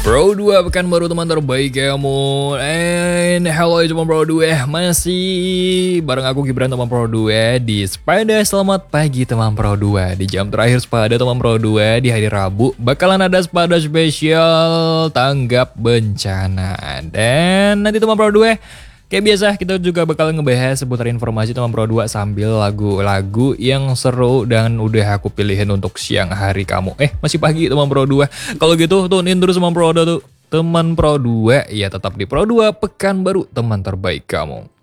Pro 2 pekan baru teman terbaik kamu. And hello teman Pro 2, masih bareng aku Gibran teman Pro 2 di Spada. Selamat pagi teman Pro 2. Di jam terakhir Spada teman Pro 2 di hari Rabu bakalan ada Spada spesial tanggap bencana. Dan nanti teman Pro 2, kayak biasa kita juga bakal ngebahas seputar informasi teman Pro 2 sambil lagu-lagu yang seru dan udah aku pilihin untuk siang hari kamu. Masih pagi teman Pro 2. Kalau gitu tune in terus teman Pro 2 tuh. Teman Pro 2 ya tetap di Pro 2 pekan baru teman terbaik kamu.